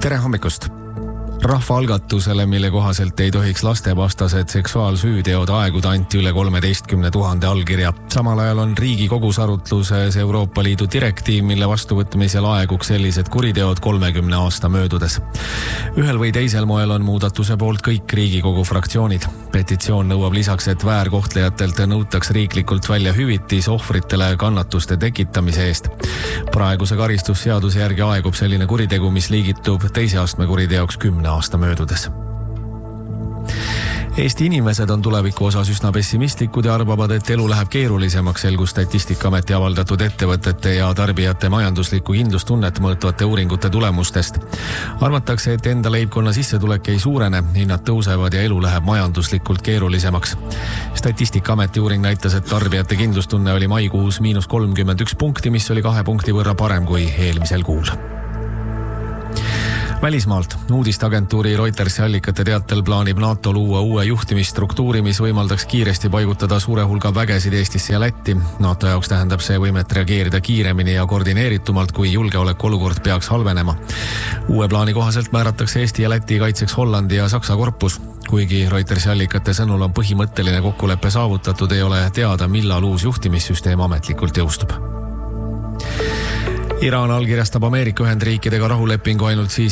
Tere hommikust! Rahvaalgatusele, mille kohaselt ei tohiks lastevastased seksuaalsüüteod aeguda, anti üle 13 000 allkirja. Samal ajal on Riigikogus arutluses Euroopa Liidu direktiiv, mille vastuvõtmisel aeguks sellised kuriteod 30 aasta möödudes. Ühel või teisel moel on muudatuse poolt kõik Riigikogu fraktsioonid. Petitsioon nõuab lisaks, et väärkohtlejatelt nõutaks riiklikult välja hüvitis ohvritele kannatuste tekitamise eest. Praeguse karistusseaduse järgi aegub selline kuritegu, mis liigitub teise astme kuriteoks 10 aasta möödudes. Eesti inimesed on tuleviku osas üsna pessimistlikud ja arvavad, et elu läheb keerulisemaks, selgus Statistikaameti avaldatud ettevõtete ja tarbijate majanduslikku kindlustunnet mõõtvate uuringute tulemustest. Arvatakse, et enda leibkonna sissetulek ei suurene, hinnad tõusevad ja elu läheb majanduslikult keerulisemaks. Statistikaameti uuring näitas, et tarbijate kindlustunne oli maikuus -31 punkti, mis oli 2 punkti võrra parem kui eelmisel kuul. Välismaalt. Uudisteagentuuri Reutersi allikate teatel plaanib NATO luua uue juhtimisstruktuuri, mis võimaldaks kiiresti paigutada suure hulga vägesid Eestisse ja Lätti. NATO jaoks tähendab see võimet reageerida kiiremini ja koordineeritumalt, kui julgeolekuolukord peaks halvenema. Uue plaani kohaselt määratakse Eesti ja Läti kaitseks Hollandi ja Saksa korpus. Kuigi Reutersi allikate sõnul on põhimõtteline kokkulepe saavutatud, ei ole teada, millal uus juhtimissüsteem ametlikult jõustub. Iraan allkirjastab Ameerika Ühendriikidega rahulepingu ainult siis,